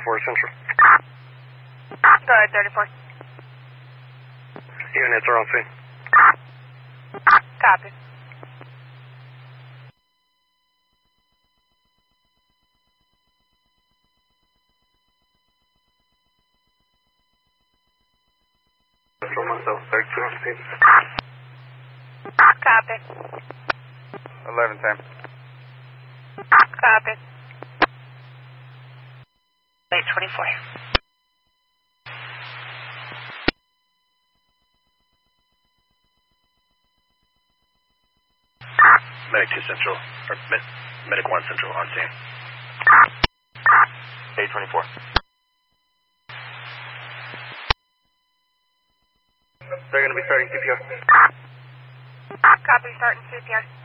34 Central. Go ahead, 34. Units are on scene. Copy. Central myself, 32 on scene. Copy. 1110. Copy. 824. Medic 2 Central, or Medic 1 Central on scene. 824. They're going to be starting CPR. Copy, starting CPR.